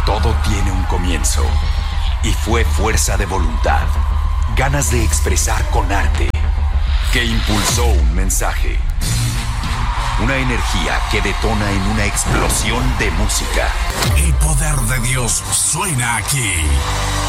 Todo tiene un comienzo y fue fuerza de voluntad, ganas de expresar con arte, que impulsó un mensaje. Una energía que detona en una explosión de música. El poder de Dios suena aquí.